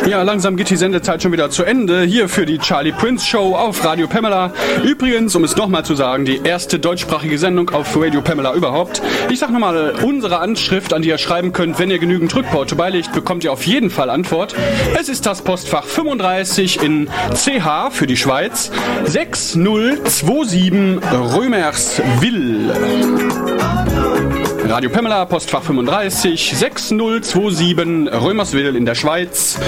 Ja, langsam geht die Sendezeit schon wieder zu Ende. Hier für die Charlie Prince Show auf Radio Pamela. Übrigens, um es nochmal zu sagen, die erste deutschsprachige Sendung auf Radio Pamela überhaupt. Ich sag nochmal, unsere Anschrift, an die ihr schreiben könnt, wenn ihr genügend Rückporto beilegt, bekommt ihr auf jeden Fall Antwort. Es ist das Postfach 35 in CH für die Schweiz 6027 Römerswil. Radio Pamela, Postfach 35 6027 Römerswil in der Schweiz.